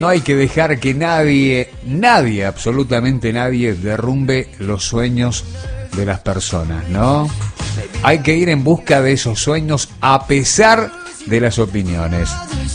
No hay que dejar que nadie, absolutamente nadie, derrumbe los sueños de las personas, ¿no? Hay que ir en busca de esos sueños a pesar de las opiniones.